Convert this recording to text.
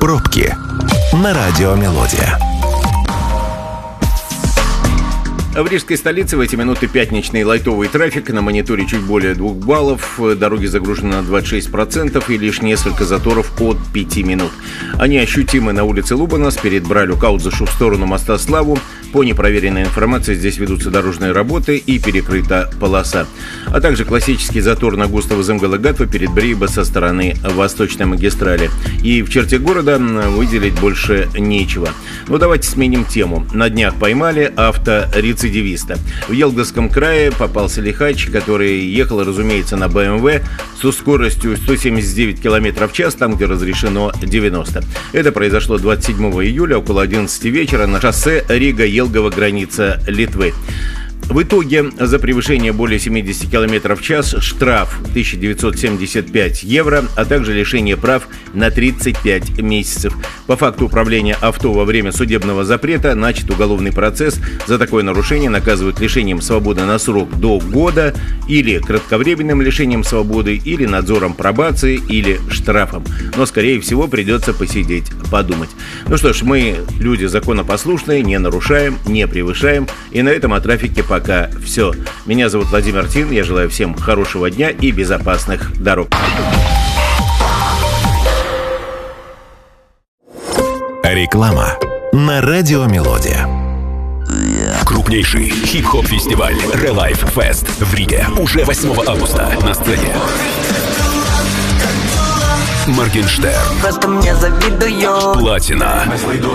Пробки на радио «Мелодия». В рижской столице в эти минуты пятничный лайтовый трафик. На мониторе чуть более 2 баллов. Дороги загружены на 26% и лишь несколько заторов от 5 минут. Они ощутимы на улице Лубанас перед Бралю-Каудзашу в сторону моста Славу. По непроверенной информации здесь ведутся дорожные работы и перекрыта полоса. А также классический затор на Густава Земгала-Гатва перед Бриеба со стороны Восточной магистрали. И в черте города выделить больше нечего. Но давайте сменим тему. На днях поймали авторецидивиста. В Елгавском крае попался лихач, который ехал, разумеется, на БМВ со скоростью 179 км в час, там, где разрешено 90. Это произошло 27 июля около 11 вечера на шоссе Рига-Елгова, граница Литвы. В итоге за превышение более 70 км в час штраф 1975 евро, а также лишение прав на 35 месяцев. По факту управления авто во время судебного запрета начат уголовный процесс. За такое нарушение наказывают лишением свободы на срок до года или кратковременным лишением свободы, или надзором пробации, или штрафом. Но, скорее всего, придется посидеть, подумать. Ну что ж, мы люди законопослушные, не нарушаем, не превышаем. И на этом о трафике пока все. Меня зовут Владимир Тин. Я желаю всем хорошего дня и безопасных дорог. Реклама на радио «Мелодия». Крупнейший хип-хоп-фестиваль Relife Fest в Риге уже 8 августа на сцене. Моргенштерн, Просто мне завидую. Платина,